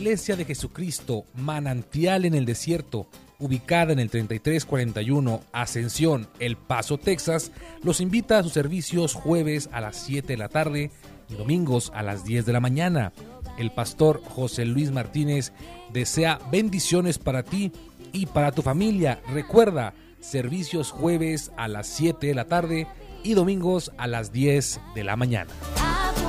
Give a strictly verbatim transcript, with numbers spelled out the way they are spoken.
Iglesia de Jesucristo, Manantial en el Desierto, ubicada en el treinta y tres cuarenta y uno Ascensión, El Paso, Texas, los invita a sus servicios jueves a las siete de la tarde y domingos a las diez de la mañana. El pastor José Luis Martínez desea bendiciones para ti y para tu familia. Recuerda, servicios jueves a las siete de la tarde y domingos a las diez de la mañana.